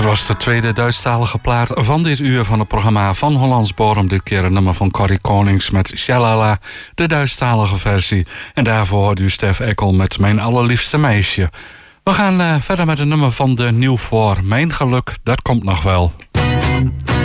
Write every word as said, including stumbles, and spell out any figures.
was de tweede Duitsstalige plaat van dit uur van het programma van Hollands Bodem. Dit keer een nummer van Corrie Konings met Shalala, de Duitsstalige versie. En daarvoor hoort u Stef Eckel met Mijn allerliefste meisje. We gaan uh, verder met een nummer van de Nieuw Voor. Mijn geluk, dat komt nog wel.